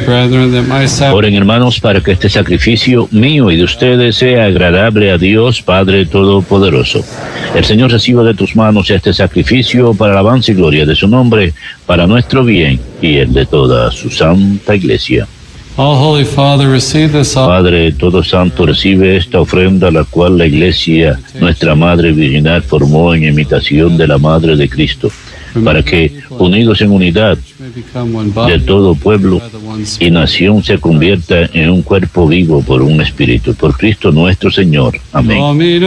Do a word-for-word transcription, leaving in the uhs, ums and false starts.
brethren, that my sacrifice Oren, hermanos, para que este sacrificio mío y de ustedes sea agradable a Dios Padre Todopoderoso. El Señor reciba de tus manos este sacrificio para la alabanza y gloria de su nombre, para nuestro bien y el de toda su santa Iglesia. All Holy Father, receive this offering Padre Todo Santo, recibe esta ofrenda, la cual la Iglesia, nuestra Madre Virginal, formó en imitación de la Madre de Cristo, para que, unidos en unidad may become one de body todo pueblo by the one y Spirit. nación, se convierta en un cuerpo vivo por un Espíritu. Por Cristo nuestro Señor. Amén. Amen.